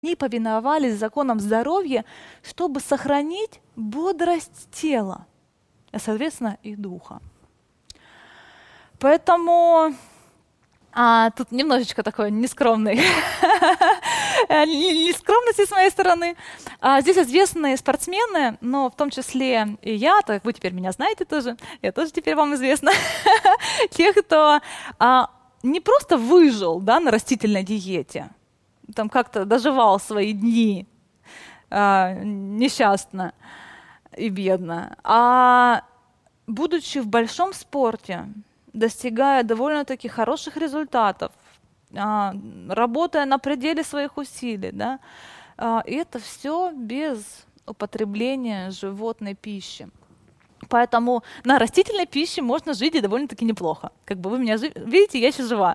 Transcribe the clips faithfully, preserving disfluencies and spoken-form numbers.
Они повиновались законам здоровья, чтобы сохранить бодрость тела, и, соответственно, и духа. Поэтому а, тут немножечко такой нескромный, нескромности с моей стороны. А, здесь известные спортсмены, но в том числе и я, так вы теперь меня знаете тоже, я тоже теперь вам известна, тех, кто а, не просто выжил, да, на растительной диете, там как-то доживал свои дни а, несчастно и бедно, а будучи в большом спорте, достигая довольно-таки хороших результатов, а, работая на пределе своих усилий, да, а, и это все без употребления животной пищи. Поэтому на растительной пище можно жить и довольно-таки неплохо. Как бы вы меня жи- видите, я еще жива.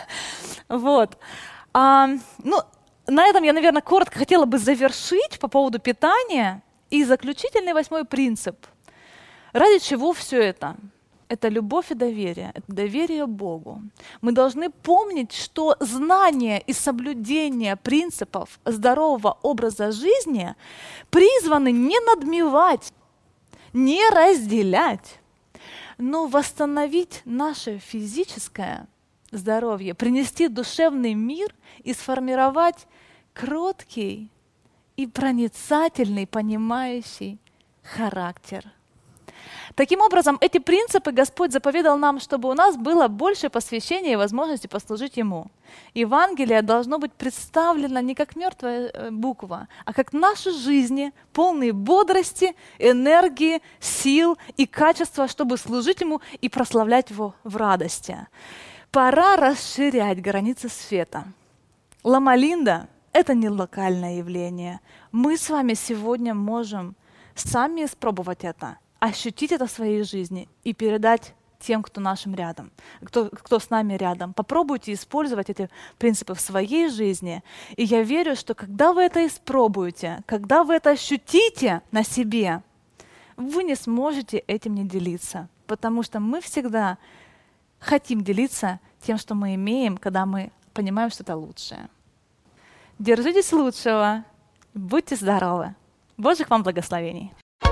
Вот. А, ну, на этом я, наверное, коротко хотела бы завершить по поводу питания. И заключительный восьмой принцип. Ради чего все это? Это любовь и доверие. Это доверие Богу. Мы должны помнить, что знание и соблюдение принципов здорового образа жизни призваны не надмевать, не разделять, но восстановить наше физическое здоровье, принести душевный мир и сформировать кроткий и проницательный, понимающий характер. Таким образом, эти принципы Господь заповедал нам, чтобы у нас было больше посвящения и возможности послужить Ему. Евангелие должно быть представлено не как мертвая буква, а как наши жизни, полные бодрости, энергии, сил и качества, чтобы служить Ему и прославлять Его в радости. Пора расширять границы света. Лама-Линда — это не локальное явление. Мы с вами сегодня можем сами испробовать это, ощутить это в своей жизни и передать тем, кто нашим рядом, кто, кто с нами рядом. Попробуйте использовать эти принципы в своей жизни. И я верю, что когда вы это испробуете, когда вы это ощутите на себе, вы не сможете этим не делиться, потому что мы всегда хотим делиться тем, что мы имеем, когда мы понимаем, что это лучшее. Держитесь лучшего, будьте здоровы. Божьих вам благословений.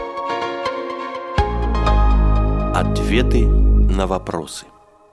Ответы на вопросы.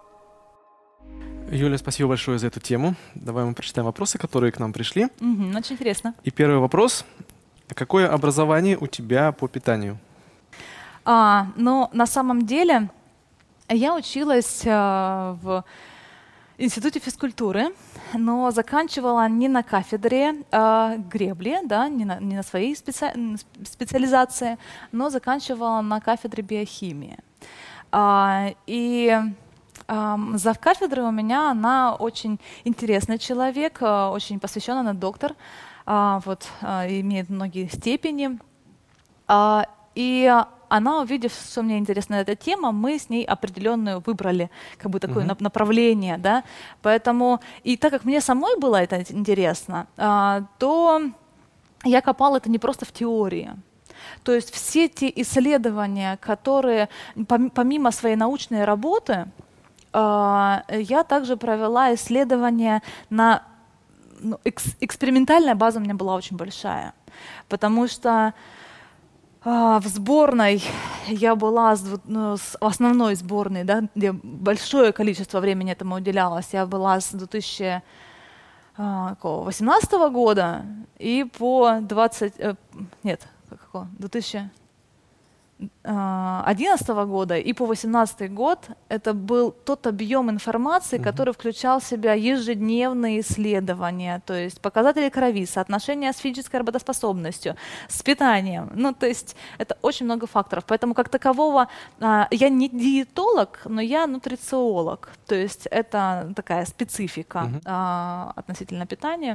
Юля, спасибо большое за эту тему. Давай мы прочитаем вопросы, которые к нам пришли. Угу, очень интересно. И первый вопрос. Какое образование у тебя по питанию? А, ну, на самом деле, я училась а, в Институте физкультуры, но заканчивала не на кафедре а, гребли, да, не, на, не на своей специ... специализации, но заканчивала на кафедре биохимии. А, и а, завкафедрой у меня она очень интересный человек, а, очень посвященный, она доктор, а, вот, а, имеет многие степени. А, и она, увидев, что мне интересна эта тема, мы с ней определенную выбрали как бы такое uh-huh. направление, да. Поэтому, и так как мне самой было это интересно, а, то я копала это не просто в теории. То есть все те исследования, которые помимо своей научной работы, я также провела исследования на ну, экспериментальная база у меня была очень большая, потому что в сборной я была ну, с основной сборной, да, где большое количество времени этому уделялось. Я была с две тысячи восемнадцатого года и по двадцать нет. Какого? две тысячи одиннадцатого года и по восемнадцатый год это был тот объем информации, mm-hmm. который включал в себя ежедневные исследования, то есть показатели крови, соотношение с физической работоспособностью, с питанием. Ну, то есть это очень много факторов. Поэтому как такового я не диетолог, но я нутрициолог. То есть это такая специфика mm-hmm. относительно питания.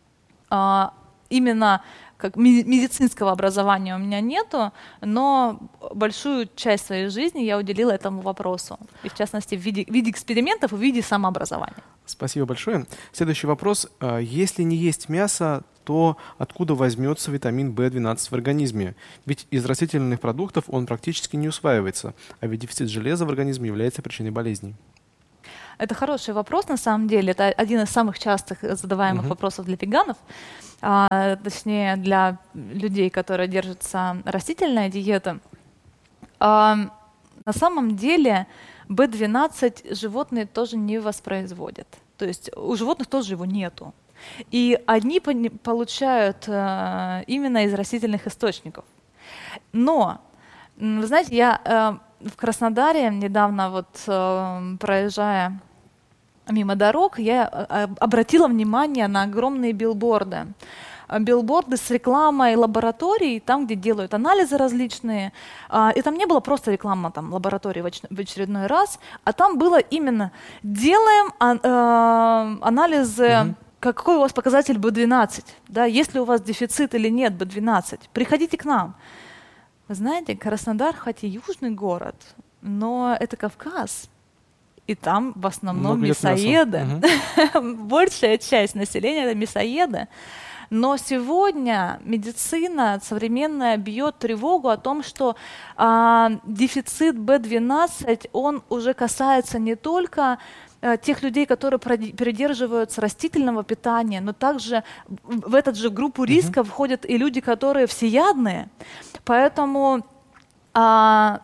Именно как медицинского образования у меня нету, но большую часть своей жизни я уделила этому вопросу. И в частности в виде, в виде экспериментов и в виде самообразования. Спасибо большое. Следующий вопрос. Если не есть мясо, то откуда возьмется витамин бэ двенадцать в организме? Ведь из растительных продуктов он практически не усваивается, а ведь дефицит железа в организме является причиной болезней. Это хороший вопрос, на самом деле. Это один из самых частых задаваемых uh-huh. вопросов для веганов, а, точнее, для людей, которые держатся растительной диеты. А, на самом деле бэ двенадцать животные тоже не воспроизводят. То есть у животных тоже его нету. И они получают а, именно из растительных источников. Но, вы знаете, я а, в Краснодаре недавно, вот, а, проезжая мимо дорог, я обратила внимание на огромные билборды. Билборды с рекламой лабораторий, там, где делают анализы различные. И там не было просто реклама там, лаборатории в очередной раз, а там было именно «делаем анализы», mm-hmm. какой у вас показатель бэ двенадцать, да, есть ли у вас дефицит или нет бэ двенадцать, приходите к нам. Вы знаете, Краснодар хоть и южный город, но это Кавказ. И там в основном много мясоеды. Угу. Большая часть населения — это мясоеды. Но сегодня медицина современная бьет тревогу о том, что а, дефицит бэ двенадцать, он уже касается не только а, тех людей, которые придерживаются растительного питания, но также в эту же группу риска угу. входят и люди, которые всеядные. Поэтому а,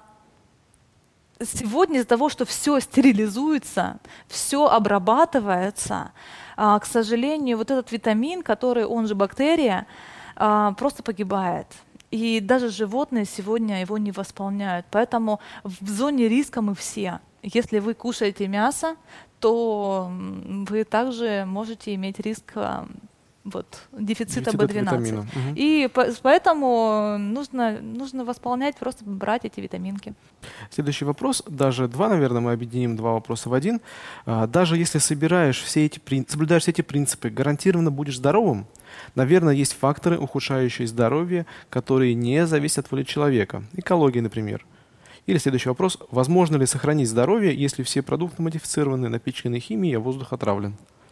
сегодня из-за того, что все стерилизуется, все обрабатывается, а, к сожалению, вот этот витамин, который, он же бактерия, а, просто погибает. И даже животные сегодня его не восполняют. Поэтому в зоне риска мы все. Если вы кушаете мясо, то вы также можете иметь риск вот, дефицита бэ двенадцать. Угу. И по поэтому нужно, нужно восполнять, просто брать эти витаминки. Следующий вопрос, даже два, наверное, мы объединим два вопроса в один. Даже если собираешь все эти, соблюдаешь все эти принципы, гарантированно будешь здоровым? Наверное, есть факторы, ухудшающие здоровье, которые не зависят от воли человека. Экология, например. Или следующий вопрос, возможно ли сохранить здоровье, если все продукты модифицированы, напичканы химией, а воздух отравлен?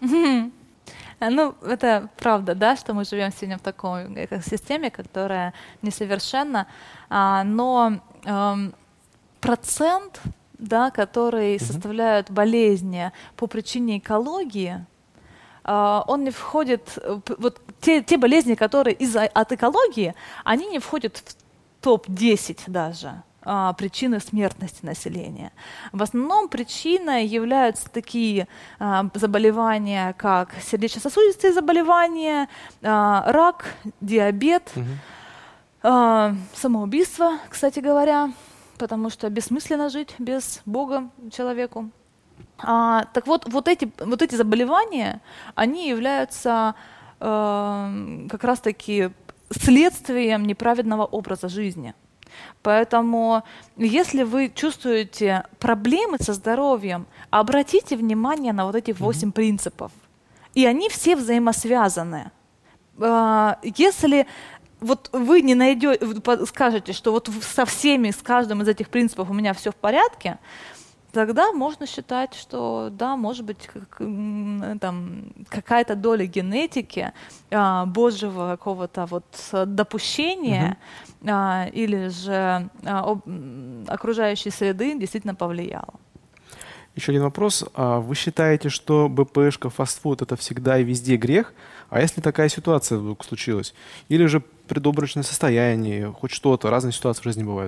Ну, это правда, да, что мы живем сегодня в такой экосистеме, которая несовершенна, а, но эм, процент, да, который mm-hmm. составляют болезни по причине экологии, э, он не входит, вот те, те болезни, которые из-за от экологии, они не входят в топ десять даже. Причины смертности населения. В основном причиной являются такие а, заболевания, как сердечно-сосудистые заболевания, а, рак, диабет, угу. а, самоубийство, кстати говоря, потому что бессмысленно жить без Бога человеку. А, так вот, вот эти, вот эти заболевания, они являются а, как раз-таки следствием неправедного образа жизни. Поэтому, если вы чувствуете проблемы со здоровьем, обратите внимание на вот эти восемь mm-hmm. принципов. И они все взаимосвязаны. Если вот вы не найдете, скажете, что вот со всеми, с каждым из этих принципов у меня все в порядке, тогда можно считать, что да, может быть, как, там, какая-то доля генетики, а, божьего какого-то вот допущения угу. а, или же а, об, окружающей среды действительно повлияла. Еще один вопрос. Вы считаете, что БПшка, фастфуд — это всегда и везде грех? А если такая ситуация вдруг случилась? Или же предобморочное состояние, хоть что-то, разные ситуации в жизни бывают?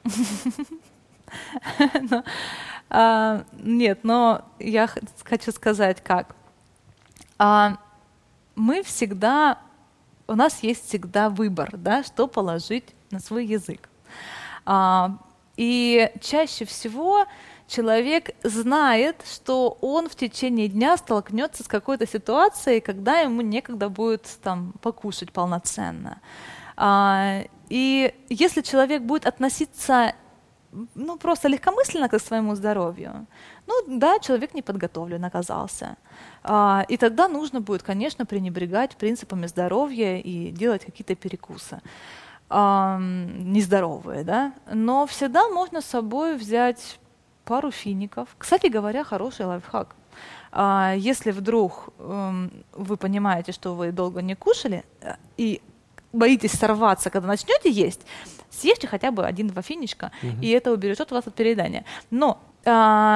Uh, нет, но я хочу сказать как. Uh, мы всегда, у нас есть всегда выбор, да, что положить на свой язык. Uh, и чаще всего человек знает, что он в течение дня столкнется с какой-то ситуацией, когда ему некогда будет там покушать полноценно. Uh, и если человек будет относиться ну, просто легкомысленно к своему здоровью, ну да, человек не подготовлен оказался. А, и тогда нужно будет, конечно, пренебрегать принципами здоровья и делать какие-то перекусы а, нездоровые, да. Но всегда можно с собой взять пару фиников. Кстати говоря, хороший лайфхак. А, если вдруг м, вы понимаете, что вы долго не кушали и боитесь сорваться, когда начнете есть, съешьте хотя бы один-два финичка, угу. и это убережет вас от переедания. Но а,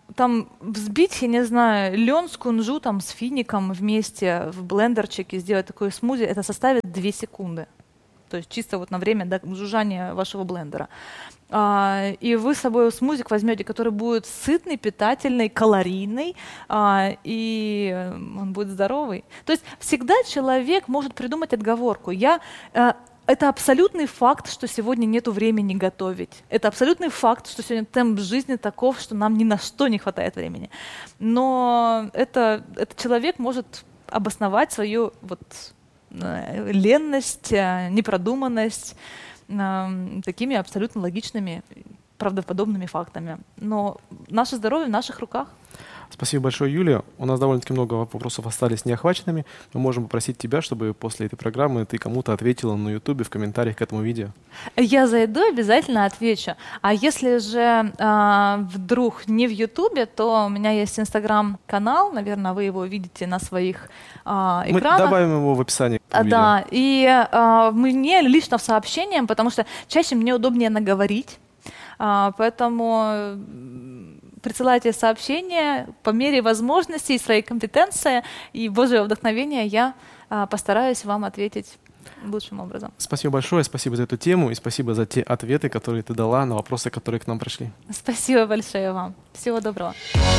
там взбить, я не знаю, лен с кунжутом, с фиником вместе в блендерчике, сделать такой смузи, это составит две секунды. То есть чисто вот на время до жужжания вашего блендера. А, и вы с собой смузик возьмете, который будет сытный, питательный, калорийный, а, и он будет здоровый. То есть всегда человек может придумать отговорку. Я, а, это абсолютный факт, что сегодня нет времени готовить. Это абсолютный факт, что сегодня темп жизни таков, что нам ни на что не хватает времени. Но это, этот человек может обосновать свою вот, ленность, непродуманность такими абсолютно логичными, правдоподобными фактами. Но наше здоровье в наших руках. Спасибо большое, Юлия. У нас довольно-таки много вопросов остались неохваченными. Мы можем попросить тебя, чтобы после этой программы ты кому-то ответила на Ютубе в комментариях к этому видео. Я зайду, обязательно отвечу. А если же э, вдруг не в Ютубе, то у меня есть Инстаграм-канал, наверное, вы его видите на своих э, экранах. Мы добавим его в описании. А, да, и э, мне лично в сообщениях, потому что чаще мне удобнее наговорить, э, поэтому присылайте сообщения по мере возможностей, своей компетенции и Божьего вдохновения. Я а, постараюсь вам ответить лучшим образом. Спасибо большое, спасибо за эту тему и спасибо за те ответы, которые ты дала на вопросы, которые к нам пришли. Спасибо большое вам. Всего доброго.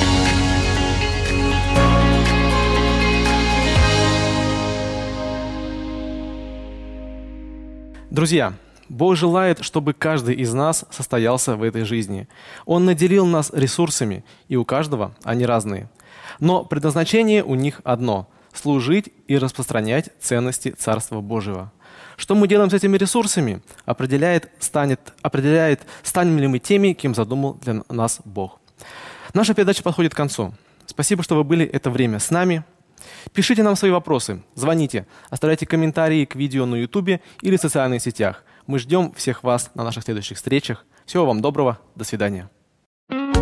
Друзья, Бог желает, чтобы каждый из нас состоялся в этой жизни. Он наделил нас ресурсами, и у каждого они разные. Но предназначение у них одно – служить и распространять ценности Царства Божьего. Что мы делаем с этими ресурсами, определяет, станет, определяет, станем ли мы теми, кем задумал для нас Бог. Наша передача подходит к концу. Спасибо, что вы были это время с нами. Пишите нам свои вопросы, звоните, оставляйте комментарии к видео на Ютубе или в социальных сетях. Мы ждем всех вас на наших следующих встречах. Всего вам доброго. До свидания.